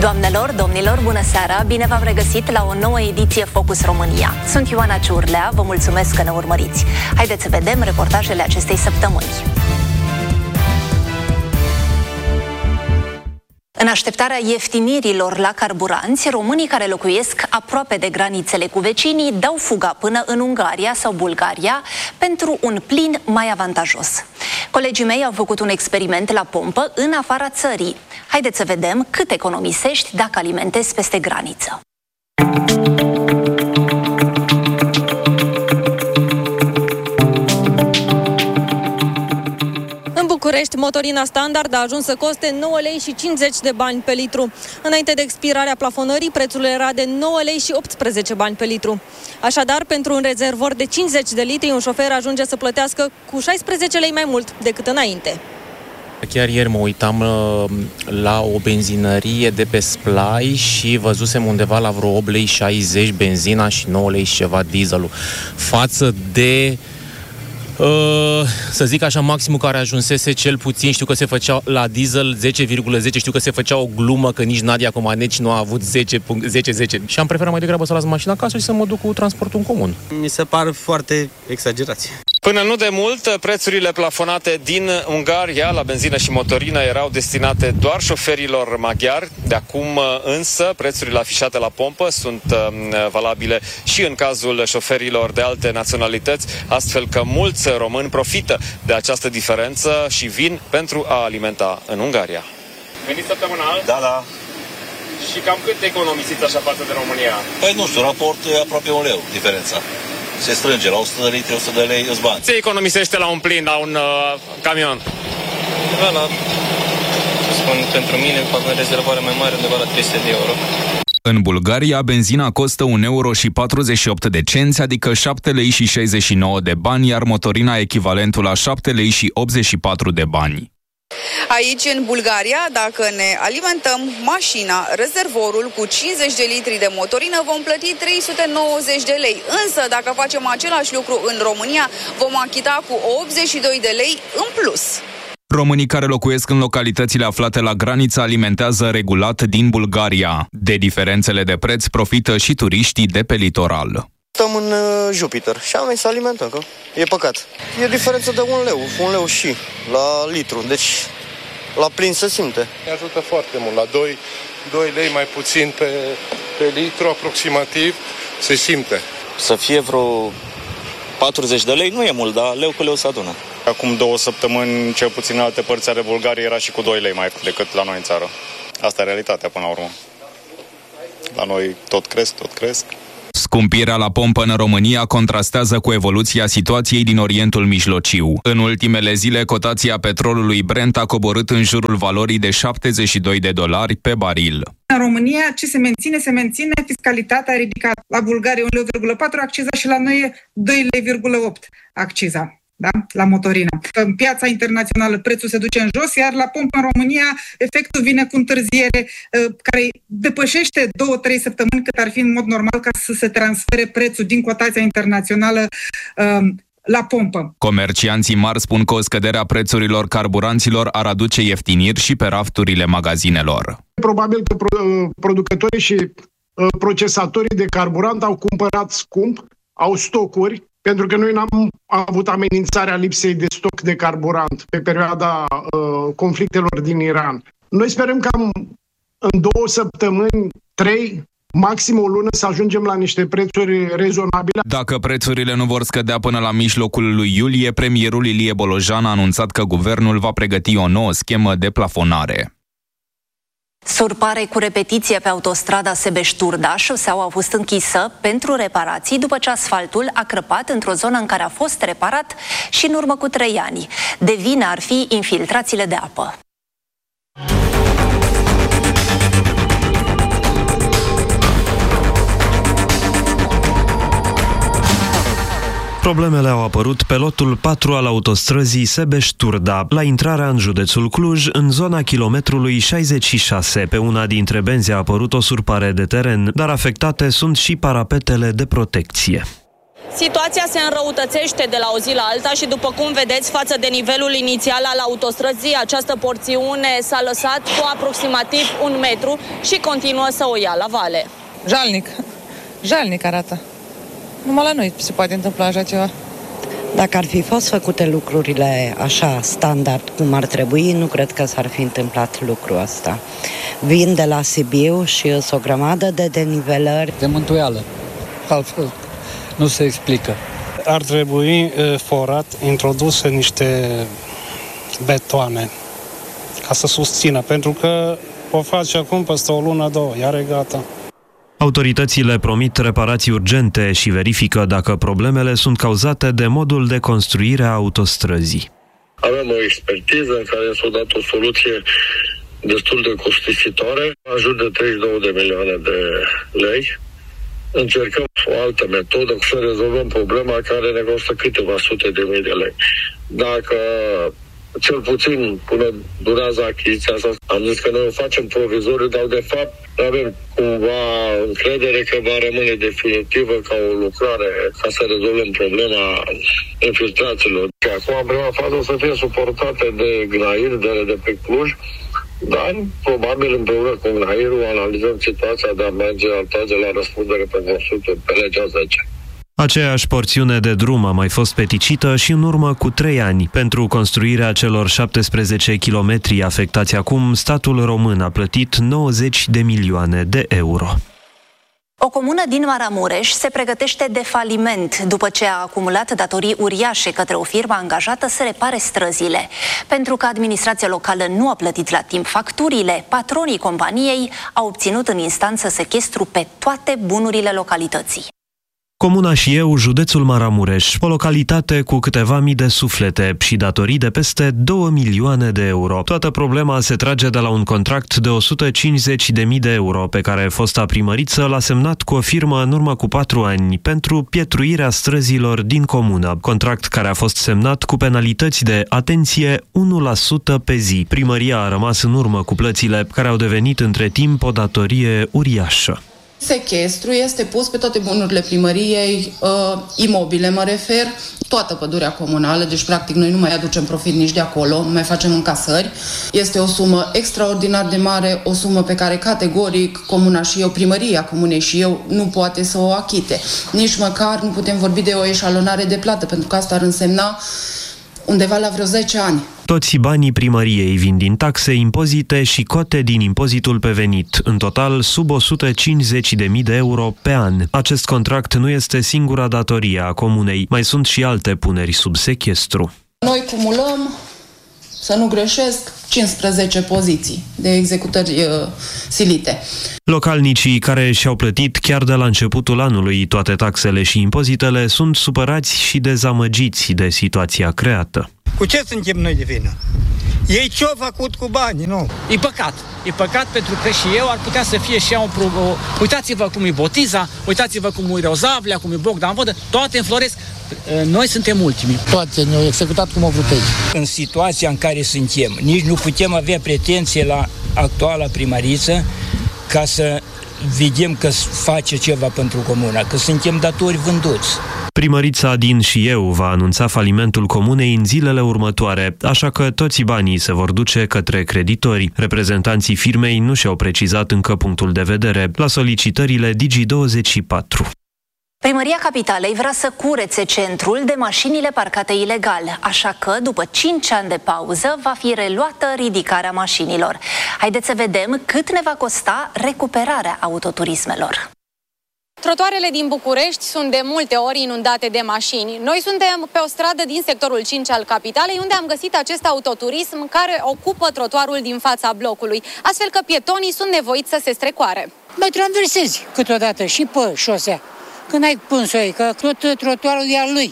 Doamnelor, domnilor, bună seara! Bine v-am regăsit la o nouă ediție Focus România. Sunt Ioana Ciurlea, vă mulțumesc că ne urmăriți. Haideți să vedem reportajele acestei săptămâni. În așteptarea ieftinirilor la carburanți, românii care locuiesc aproape de granițele cu vecinii dau fuga până în Ungaria sau Bulgaria pentru un plin mai avantajos. Colegii mei au făcut un experiment la pompă în afara țării. Haideți să vedem cât economisești dacă alimentezi peste graniță. În București, motorina standard a ajuns să coste 9 lei și 50 de bani pe litru. Înainte de expirarea plafonării, prețul era de 9 lei și 18 bani pe litru. Așadar, pentru un rezervor de 50 de litri, un șofer ajunge să plătească cu 16 lei mai mult decât înainte. Chiar ieri mă uitam la o benzinărie de pe Splai și văzusem undeva la vreo 8 lei 60 benzina și 9 lei și ceva dieselul. Față de să zic așa, maximul care ajunsese cel puțin, știu că se făcea la diesel 10,10, știu că se făcea o glumă că nici Nadia Comaneci nu a avut 10 și am preferat mai degrabă să las mașina acasă și să mă duc cu transportul în comun. Mi se par foarte exagerați. Până nu de mult, prețurile plafonate din Ungaria la benzină și motorină erau destinate doar șoferilor maghiari. De acum însă, prețurile afișate la pompă sunt valabile și în cazul șoferilor de alte naționalități, astfel că mulți români profită de această diferență și vin pentru a alimenta în Ungaria. Veniți săptămânal? Da. Și cam cât economisiți așa față de România? Păi nu știu, raport aproape 1 leu diferența. Se strânge la 100 de litri, 100 de lei, îți bani. Ce economisește la un plin, la un camion? Pentru mine fac o rezervare mai mare, undeva la 300 de euro. În Bulgaria, benzina costă 1 euro și 48 de cenți, adică 7 lei și 69 de bani, iar motorina echivalentul la 7 lei și 84 de bani. Aici, în Bulgaria, dacă ne alimentăm mașina, rezervorul cu 50 de litri de motorină, vom plăti 390 de lei. Însă, dacă facem același lucru în România, vom achita cu 82 de lei în plus. Românii care locuiesc în localitățile aflate la graniță alimentează regulat din Bulgaria. De diferențele de preț profită și turiștii de pe litoral. Stăm în Jupiter și am venit să alimentăm, că e păcat. E diferență de 1 leu și la litru, deci la plin se simte. Ne ajută foarte mult, la 2 lei mai puțin pe litru aproximativ se simte. Să fie vreo 40 de lei nu e mult, dar leu cu leu se adună. Acum 2 săptămâni, cel puțin în alte părți ale Bulgariei, era și cu 2 lei mai decât la noi în țară. Asta e realitatea până la urmă. La noi tot cresc. Scumpirea la pompă în România contrastează cu evoluția situației din Orientul Mijlociu. În ultimele zile, cotația petrolului Brent a coborât în jurul valorii de $72 pe baril. În România, ce se menține? Se menține fiscalitatea ridicată. La Bulgaria 1,4 lei acciza și la noi e 2,8 acciza. Da? La motorină. În piața internațională prețul se duce în jos, iar la pompă în România efectul vine cu întârziere care depășește 2-3 săptămâni cât ar fi în mod normal ca să se transfere prețul din cotația internațională la pompă. Comercianții mari spun că o scădere a prețurilor carburanților ar aduce ieftiniri și pe rafturile magazinelor. Probabil că producătorii și procesatorii de carburant au cumpărat scump, au stocuri, pentru că noi n-am avut amenințarea lipsei de stoc de carburant pe perioada conflictelor din Iran. Noi sperăm că în 2 săptămâni, 3, maxim o lună să ajungem la niște prețuri rezonabile. Dacă prețurile nu vor scădea până la mijlocul lui iulie, premierul Ilie Bolojan a anunțat că guvernul va pregăti o nouă schemă de plafonare. Surpare cu repetiție pe autostrada Sebeș-Turda, șoseaua a fost închisă pentru reparații după ce asfaltul a crăpat într-o zonă în care a fost reparat și în urmă cu 3 ani. De vină ar fi infiltrațiile de apă. Problemele au apărut pe lotul 4 al autostrăzii Sebeș-Turda, la intrarea în județul Cluj, în zona kilometrului 66. Pe una dintre benzi a apărut o surpare de teren, dar afectate sunt și parapetele de protecție. Situația se înrăutățește de la o zi la alta și, după cum vedeți, față de nivelul inițial al autostrăzii, această porțiune s-a lăsat cu aproximativ 1 metru și continuă să o ia la vale. Jalnic arată. Numai la noi se poate întâmpla așa ceva. Dacă ar fi fost făcute lucrurile așa, standard, cum ar trebui, nu cred că s-ar fi întâmplat lucrul ăsta. Vin de la Sibiu și sunt o grămadă de denivelări. De mântuială. Altfel nu se explică. Ar trebui forat, introduse niște betoane ca să susțină, pentru că o face acum peste o lună, 2, iar e gata. Autoritățile promit reparații urgente și verifică dacă problemele sunt cauzate de modul de construire a autostrăzii. Avem o expertiză în care s-a dat o soluție destul de costisitoare, în jur de 32 de milioane de lei. Încercăm o altă metodă să rezolvăm problema care ne costă câteva sute de mii de lei. Dacă cel puțin până durează achiziția asta, am zis că noi o facem provizoriu, dar de fapt avem cumva încredere că va rămâne definitivă ca o lucrare ca să rezolvăm problema infiltrațiilor. Și acum, în prima fază, o să fie suportate de GNAIR, de pe Cluj, dar probabil împreună cu GNAIR-ul analizăm situația de a merge, a trage la răspundere pe constructor pe legea 10. Aceeași porțiune de drum a mai fost peticită și în urmă cu 3 ani. Pentru construirea celor 17 kilometri afectați acum, statul român a plătit 90 de milioane de euro. O comună din Maramureș se pregătește de faliment după ce a acumulat datorii uriașe către o firmă angajată să repare străzile. Pentru că administrația locală nu a plătit la timp facturile, patronii companiei au obținut în instanță sechestru pe toate bunurile localității. Comuna Șieu, județul Maramureș, o localitate cu câteva mii de suflete și datorii de peste 2 milioane de euro. Toată problema se trage de la un contract de 150.000 de euro pe care fosta primăriță l-a semnat cu o firmă în urmă cu 4 ani pentru pietruirea străzilor din comună. Contract care a fost semnat cu penalități de, atenție, 1% pe zi. Primăria a rămas în urmă cu plățile care au devenit între timp o datorie uriașă. Sechestru este pus pe toate bunurile primăriei, imobile mă refer, toată pădurea comunală, deci practic noi nu mai aducem profit nici de acolo, nu mai facem încasări. Este o sumă extraordinar de mare, o sumă pe care categoric Comuna Șieu, primăria Comunei Șieu nu poate să o achite. Nici măcar nu putem vorbi de o eșalonare de plată, pentru că asta ar însemna undeva la vreo 10 ani. Toți banii primăriei vin din taxe, impozite și cote din impozitul pe venit, în total sub 150.000 de euro pe an. Acest contract nu este singura datorie a comunei, mai sunt și alte puneri sub sechestru. Noi cumulăm, să nu greșesc, 15 poziții de executări silite. Localnicii care și-au plătit chiar de la începutul anului toate taxele și impozitele sunt supărați și dezamăgiți de situația creată. Cu ce suntem noi de vină? Ei ce-au făcut cu banii, nu? E păcat. E păcat pentru că și eu ar putea să fie și ea uitați-vă cum e Botiza, uitați-vă cum e Rozavlea, cum e Bogdan Vodă, toate înfloresc. Noi suntem ultimii. Toate ne-au executat cum au vrut ei. În situația în care suntem, nici nu putem avea pretenție la actuala primăriță ca să vedem că face ceva pentru comuna, că suntem datori vânduți. Primărița din Șieu va anunța falimentul comunei în zilele următoare, așa că toți banii se vor duce către creditori. Reprezentanții firmei nu și-au precizat încă punctul de vedere la solicitările Digi24. Primăria Capitalei vrea să curețe centrul de mașinile parcate ilegal, așa că, după 5 ani de pauză, va fi reluată ridicarea mașinilor. Haideți să vedem cât ne va costa recuperarea autoturismelor. Trotuarele din București sunt de multe ori inundate de mașini. Noi suntem pe o stradă din sectorul 5 al Capitalei, unde am găsit acest autoturism care ocupă trotuarul din fața blocului, astfel că pietonii sunt nevoiți să se strecoare. Mai traversezi câteodată și pe șosea, când ai pânsul ei, că tot trotuarul e al lui.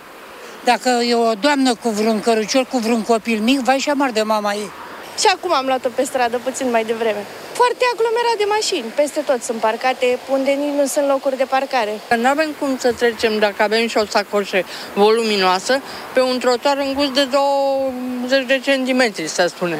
Dacă e o doamnă cu vreun cărucior, cu vreun copil mic, vai și amar de mama ei. Și acum am luat-o pe stradă, puțin mai devreme. Foarte aglomerat de mașini, peste tot sunt parcate, unde nici nu sunt locuri de parcare. Nu avem cum să trecem, dacă avem și o sacoșă voluminoasă, pe un trotuar îngust de 20 de centimetri, să spunem.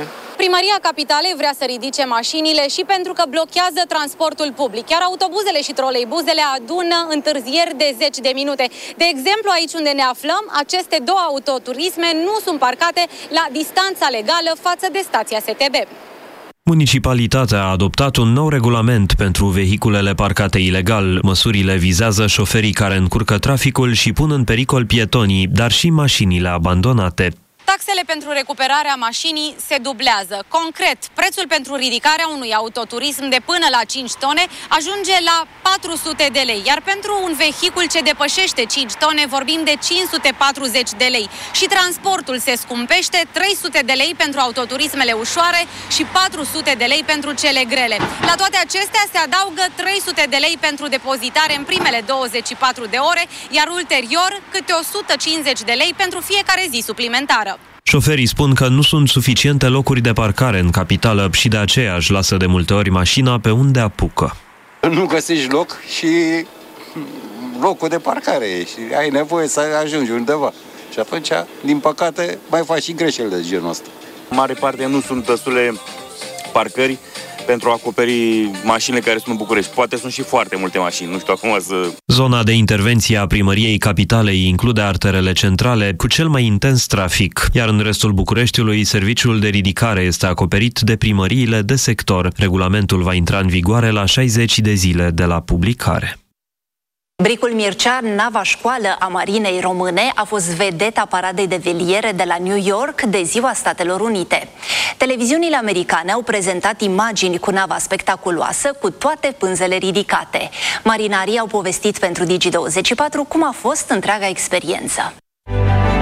Primăria Capitalei vrea să ridice mașinile și pentru că blochează transportul public. Iar autobuzele și troleibuzele adună întârzieri de 10 de minute. De exemplu, aici unde ne aflăm, aceste două autoturisme nu sunt parcate la distanța legală față de stația STB. Municipalitatea a adoptat un nou regulament pentru vehiculele parcate ilegal. Măsurile vizează șoferii care încurcă traficul și pun în pericol pietonii, dar și mașinile abandonate. Taxele pentru recuperarea mașinii se dublează. Concret, prețul pentru ridicarea unui autoturism de până la 5 tone ajunge la 400 de lei, iar pentru un vehicul ce depășește 5 tone vorbim de 540 de lei. Și transportul se scumpește, 300 de lei pentru autoturismele ușoare și 400 de lei pentru cele grele. La toate acestea se adaugă 300 de lei pentru depozitare în primele 24 de ore, iar ulterior câte 150 de lei pentru fiecare zi suplimentară. Șoferii spun că nu sunt suficiente locuri de parcare în capitală și de aceea își lasă de multe ori mașina pe unde apucă. Nu găsești loc și locul de parcare și ai nevoie să ajungi undeva. Și atunci, din păcate, mai faci și greșeli de genul ăsta. În mare parte nu sunt destule parcări pentru a acoperi mașinile care sunt în București. Poate sunt și foarte multe mașini, nu știu acum să... Zona de intervenție a Primăriei Capitalei include arterele centrale cu cel mai intens trafic, iar în restul Bucureștiului serviciul de ridicare este acoperit de primăriile de sector. Regulamentul va intra în vigoare la 60 de zile de la publicare. Bricul Mircea, nava școală a Marinei Române, a fost vedeta paradei de veliere de la New York de Ziua Statelor Unite. Televiziunile americane au prezentat imagini cu nava spectaculoasă, cu toate pânzele ridicate. Marinarii au povestit pentru Digi24 cum a fost întreaga experiență.